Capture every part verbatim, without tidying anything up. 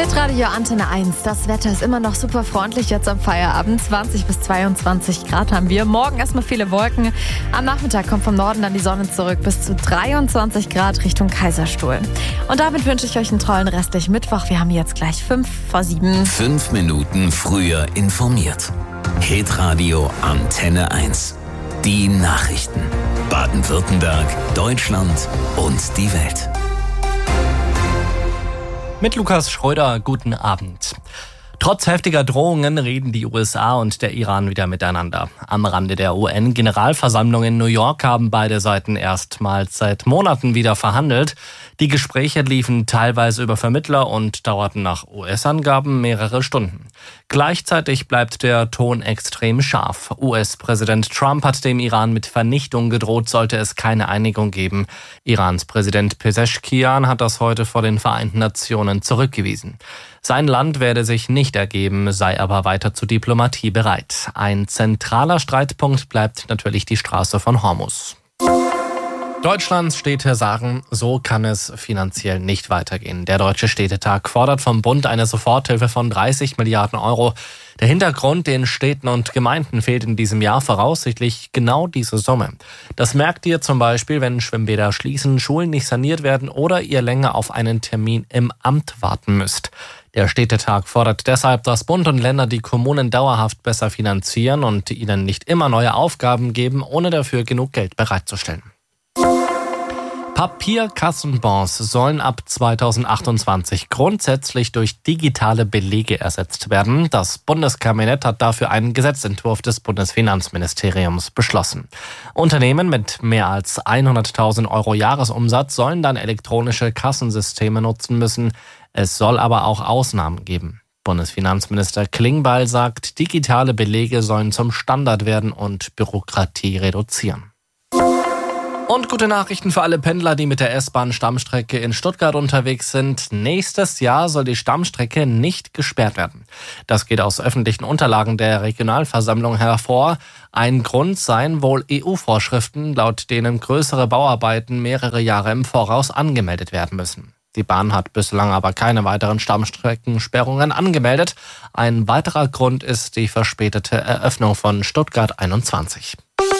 Hitradio Antenne eins. Das Wetter ist immer noch super freundlich jetzt am Feierabend. zwanzig bis zweiundzwanzig Grad haben wir. Morgen erstmal viele Wolken. Am Nachmittag kommt vom Norden dann die Sonne zurück. Bis zu dreiundzwanzig Grad Richtung Kaiserstuhl. Und damit wünsche ich euch einen tollen restlichen Mittwoch. Wir haben jetzt gleich fünf vor sieben. Fünf Minuten früher informiert. Hitradio Antenne eins. Die Nachrichten. Baden-Württemberg, Deutschland und die Welt. Mit Lukas Schröder, guten Abend. Trotz heftiger Drohungen reden die U S A und der Iran wieder miteinander. Am Rande der U N-Generalversammlung in New York haben beide Seiten erstmals seit Monaten wieder verhandelt. Die Gespräche liefen teilweise über Vermittler und dauerten nach U S-Angaben mehrere Stunden. Gleichzeitig bleibt der Ton extrem scharf. U S-Präsident Trump hat dem Iran mit Vernichtung gedroht, sollte es keine Einigung geben. Irans Präsident Pezeshkian hat das heute vor den Vereinten Nationen zurückgewiesen. Sein Land werde sich nicht ergeben, sei aber weiter zur Diplomatie bereit. Ein zentraler Streitpunkt bleibt natürlich die Straße von Hormuz. Deutschlands Städte sagen, so kann es finanziell nicht weitergehen. Der Deutsche Städtetag fordert vom Bund eine Soforthilfe von dreißig Milliarden Euro. Der Hintergrund, den Städten und Gemeinden fehlt in diesem Jahr voraussichtlich genau diese Summe. Das merkt ihr zum Beispiel, wenn Schwimmbäder schließen, Schulen nicht saniert werden oder ihr länger auf einen Termin im Amt warten müsst. Der Städtetag fordert deshalb, dass Bund und Länder die Kommunen dauerhaft besser finanzieren und ihnen nicht immer neue Aufgaben geben, ohne dafür genug Geld bereitzustellen. Papierkassenbons sollen ab zweitausendachtundzwanzig grundsätzlich durch digitale Belege ersetzt werden. Das Bundeskabinett hat dafür einen Gesetzentwurf des Bundesfinanzministeriums beschlossen. Unternehmen mit mehr als hunderttausend Euro Jahresumsatz sollen dann elektronische Kassensysteme nutzen müssen. Es soll aber auch Ausnahmen geben. Bundesfinanzminister Klingbeil sagt, digitale Belege sollen zum Standard werden und Bürokratie reduzieren. Und gute Nachrichten für alle Pendler, die mit der S-Bahn-Stammstrecke in Stuttgart unterwegs sind. Nächstes Jahr soll die Stammstrecke nicht gesperrt werden. Das geht aus öffentlichen Unterlagen der Regionalversammlung hervor. Ein Grund seien wohl E U-Vorschriften, laut denen größere Bauarbeiten mehrere Jahre im Voraus angemeldet werden müssen. Die Bahn hat bislang aber keine weiteren Stammstreckensperrungen angemeldet. Ein weiterer Grund ist die verspätete Eröffnung von Stuttgart einundzwanzig.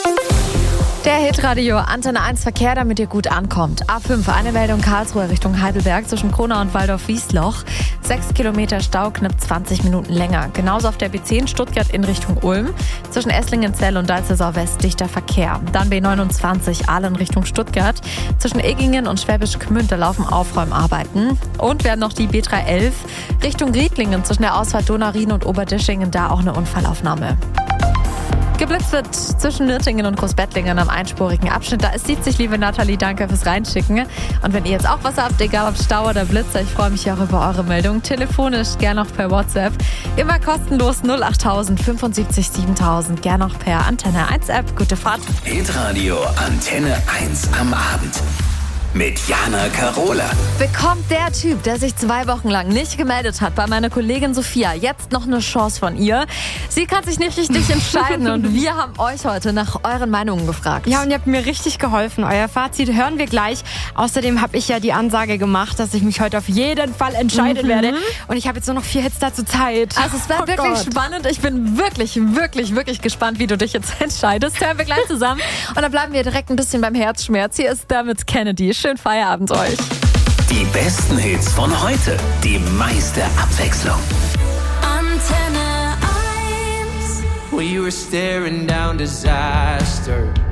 Der Hitradio Antenne eins Verkehr, damit ihr gut ankommt. A fünf, eine Meldung Karlsruhe Richtung Heidelberg zwischen Kronau und Waldorf-Wiesloch. Sechs Kilometer Stau, knapp zwanzig Minuten länger. Genauso auf der B zehn Stuttgart in Richtung Ulm. Zwischen Esslingen-Zell und Dalzesau West dichter Verkehr. Dann B neunundzwanzig Aalen Richtung Stuttgart. Zwischen Eggingen und Schwäbisch Gmünd, da laufen Aufräumarbeiten. Und wir haben noch die B dreihundertelf Richtung Riedlingen zwischen der Ausfahrt Donaurin und Oberdischingen, da auch eine Unfallaufnahme. Geblitzt wird zwischen Nürtingen und Großbettlingen am einspurigen Abschnitt. Da ist sieht sich, liebe Nathalie, danke fürs Reinschicken. Und wenn ihr jetzt auch was habt, egal ob Stau oder Blitzer, ich freue mich auch über eure Meldung. Telefonisch, gern auch per WhatsApp. Immer kostenlos null achttausend fünfundsiebzig siebentausend. Gern auch per Antenne eins App. Gute Fahrt. Hitradio Antenne eins am Abend. Mit Jana Karola. Bekommt der Typ, der sich zwei Wochen lang nicht gemeldet hat, bei meiner Kollegin Sophia, jetzt noch eine Chance von ihr? Sie kann sich nicht richtig entscheiden und wir haben euch heute nach euren Meinungen gefragt. Ja, und ihr habt mir richtig geholfen. Euer Fazit hören wir gleich. Außerdem habe ich ja die Ansage gemacht, dass ich mich heute auf jeden Fall entscheiden mhm. werde. Und ich habe jetzt nur noch vier Hits dazu Zeit. Also es wird oh wirklich Gott. spannend. Ich bin wirklich, wirklich, wirklich gespannt, wie du dich jetzt entscheidest. Hören wir gleich zusammen. Und dann bleiben wir direkt ein bisschen beim Herzschmerz. Hier ist Dermot Kennedy. Schönen Feierabend euch. Die besten Hits von heute. Die meiste Abwechslung. Antenne eins. We were staring down disaster.